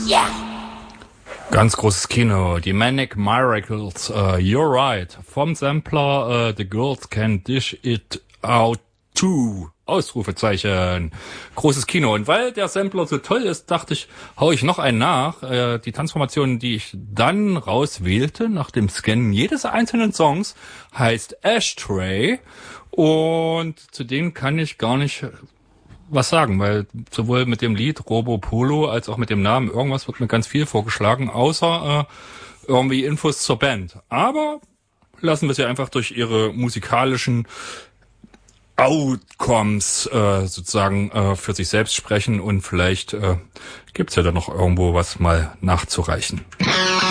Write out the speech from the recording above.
Ganz großes Kino, die Manic Miracles, You're Right, vom Sampler The Girls Can Dish It Out Too, Ausrufezeichen, großes Kino. Und weil der Sampler so toll ist, dachte ich, hau ich noch einen nach. Die Transformation, die ich dann rauswählte, nach dem Scannen jedes einzelnen Songs, heißt Ashtray. Und zu denen kann ich gar nicht was sagen, weil sowohl mit dem Lied Robo Polo als auch mit dem Namen irgendwas wird mir ganz viel vorgeschlagen, außer irgendwie Infos zur Band. Aber lassen wir sie einfach durch ihre musikalischen Outcomes sozusagen für sich selbst sprechen und vielleicht gibt's ja da noch irgendwo was mal nachzureichen.